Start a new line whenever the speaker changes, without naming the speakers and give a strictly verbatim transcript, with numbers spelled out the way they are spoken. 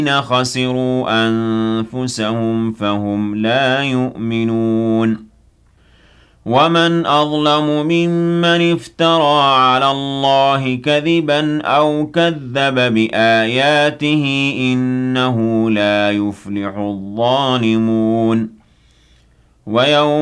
خَسِرُوا أَنفُسَهُمْ فَهُمْ لَا يُؤْمِنُونَ وَمَنْ أَظْلَمُ مِمَّنِ افْتَرَىٰ عَلَى اللَّهِ كَذِبًا أَوْ كَذَّبَ بِآيَاتِهِ ۚ إِنَّهُ لَا يُفْلِحُ الظَّالِمُونَ وَيَوْمَ